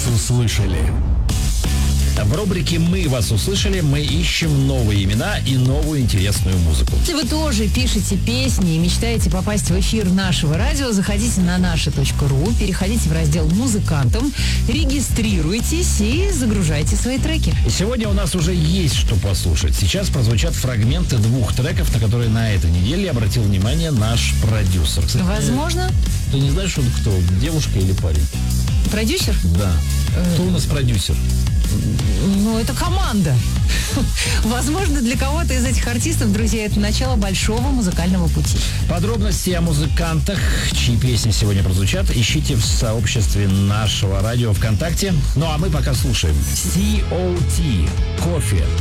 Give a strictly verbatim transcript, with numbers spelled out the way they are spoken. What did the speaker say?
вас услышали. В рубрике «Мы вас услышали» мы ищем новые имена и новую интересную музыку. Если вы тоже пишете песни и мечтаете попасть в эфир нашего радио, заходите на наше точка ру, переходите в раздел «Музыкантам», регистрируйтесь и загружайте свои треки. И сегодня у нас уже есть что послушать. Сейчас прозвучат фрагменты двух треков, на которые на этой неделе обратил внимание наш продюсер. Кстати, Возможно. Ты не знаешь, он кто? Девушка или парень? Продюсер? Да. Кто у нас продюсер? Ну, это команда. Возможно, для кого-то из этих артистов, друзья, это начало большого музыкального пути. Подробности о музыкантах, чьи песни сегодня прозвучат, ищите в сообществе нашего радио ВКонтакте. Ну а мы пока слушаем си о ти «Кофе».